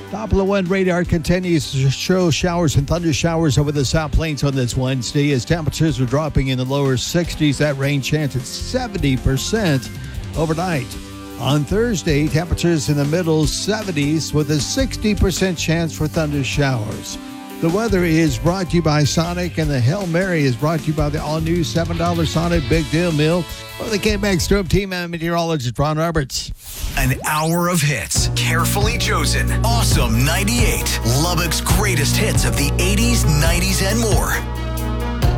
Doppler 1 radar continues to show showers and thunder showers over the South Plains on this Wednesday as temperatures are dropping in the lower 60s. That rain chance at 70% overnight. On Thursday, temperatures in the middle 70s with a 60% chance for thunder showers. The weather is brought to you by Sonic, and the Hail Mary is brought to you by the all-new $7 Sonic Big Deal Meal. For the K-Max Strobe team, I'm meteorologist Ron Roberts. An hour of hits, carefully chosen. Awesome 98, Lubbock's greatest hits of the 80s, 90s, and more.